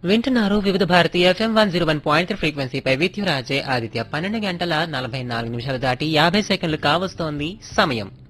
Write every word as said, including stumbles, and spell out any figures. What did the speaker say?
వింటున్నారు వివిధ Bharati FM one zero one point three ఫ్రీక్వెన్సీపై విద్యురాజే Aditya. పన్నెండు గంటల నలభై నాలుగు నిమిషాలు దాటి యాభై సెకండ్లు కావస్తోంది సమయం.